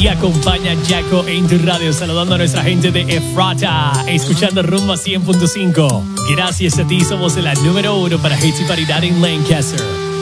Aquí acompaña Jaco en tu radio, saludando a nuestra gente de Ephrata, escuchando Rumba 100.5. Gracias a ti, somos la número 1 para hits y paridad en Lancaster.